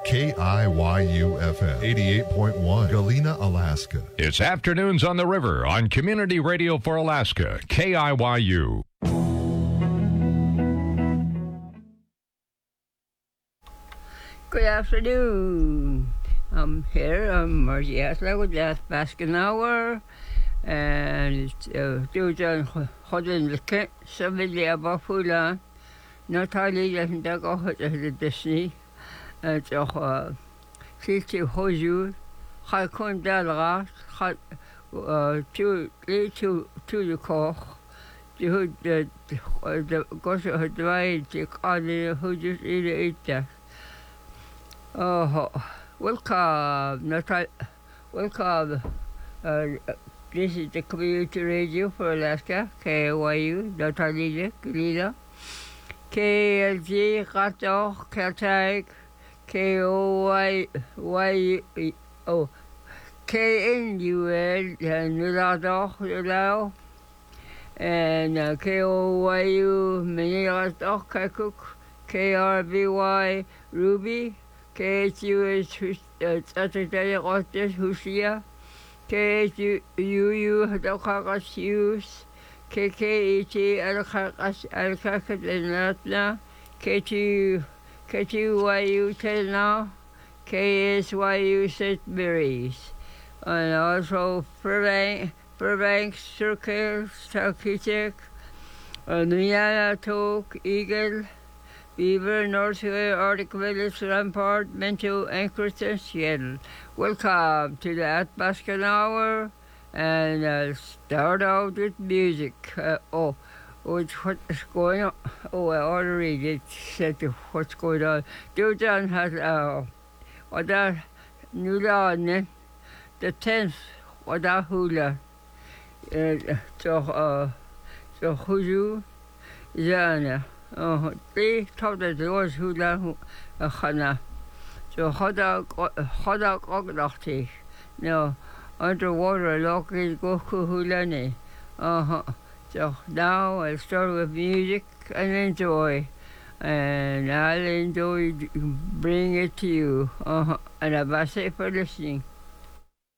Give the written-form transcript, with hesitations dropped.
KIYU-FM 88.1, Galena, Alaska. It's Afternoons on the River on Community Radio for Alaska, KIYU. Good afternoon. I'm here. I'm Margie Asler with the Athabascan Hour. And Dujan Hodin Liket, Savili Abafula, Natalie Dago the Disney, and Titi Hoju, Hakun Dalra, to the Koch, the Gosha Hadrai, the Kali, who just eat that. Oh, welcome, welcome. This is the Community Radio for Alaska, KYU, Natalia, Galena, KLG, Rator, Kaltaik, KOYU, KNUL, Nulador, Yulao, and KOYU, Minirator, Kakuk, KRBY, Ruby, KHUS, Saturday, Rottes, Husia, KUU Hadakas Hughes, KKET Alkakas Natna, KTYU Telna, KSYU St. Mary's, and also Burbank Circle, Takitek, Nuyana Tok, Eagle, Beaver, Northway, Arctic Village, Rampart, Mento, Anchorage, Seattle. Welcome to the Athabascan Hour, and start out with music. What's going on? Oh, I already said what's going on. Dujan has Wada Nula, the 10th, Wada Hula. So Huju, Zana. They told the doors Hula Hana. So Hodak Ognachti. No, underwater local Goku Hulani. So now I'll start with music and enjoy. And I'll enjoy bring it to you. And I'll say for listening.